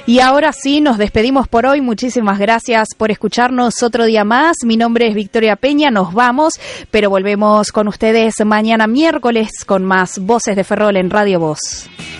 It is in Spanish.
Y ahora sí, nos despedimos por hoy. Muchísimas gracias por escucharnos otro día más. Mi nombre es Victoria Peña, nos vamos, pero volvemos con ustedes mañana miércoles con más Voces de Ferrol en Radio Voz.